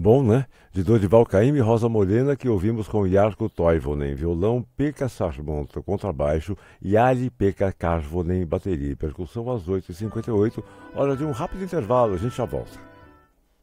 Bom, né? De Dorival Caymmi e Rosa Morena, que ouvimos com Jarkko Toivonen, violão, Pekka Sarmonta, contrabaixo e Ali-Pekka Karvonen, bateria e percussão às 8h58, hora de um rápido intervalo, a gente já volta.